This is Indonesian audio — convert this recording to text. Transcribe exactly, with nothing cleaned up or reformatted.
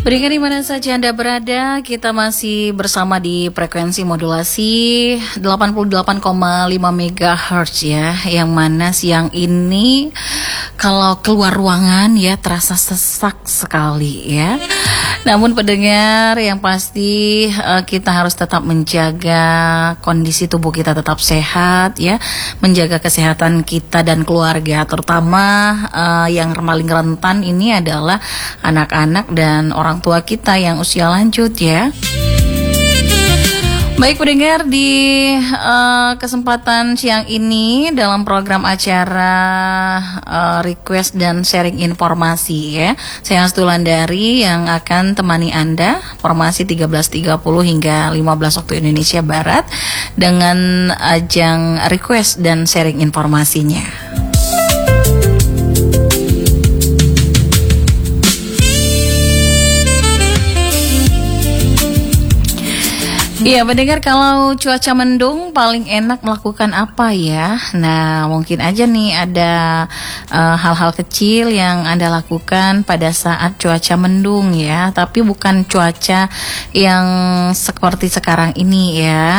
Pendengar di mana saja Anda berada, kita masih bersama di frekuensi modulasi delapan puluh delapan koma lima megahertz ya, yang mana siang ini kalau keluar ruangan ya terasa sesak sekali ya. Namun pendengar, yang pasti uh, kita harus tetap menjaga kondisi tubuh kita tetap sehat ya, menjaga kesehatan kita dan keluarga, terutama uh, yang paling rentan ini adalah anak-anak dan orang tua kita yang usia lanjut ya. Baik pendengar, di uh, kesempatan siang ini dalam program acara uh, request dan sharing informasi ya, saya Astulandari yang akan temani Anda formasi tiga belas tiga puluh hingga lima belas waktu Indonesia Barat dengan ajang request dan sharing informasinya. Iya mendengar, kalau cuaca mendung paling enak melakukan apa ya? Nah mungkin aja nih ada uh, hal-hal kecil yang Anda lakukan pada saat cuaca mendung ya, tapi bukan cuaca yang seperti sekarang ini ya.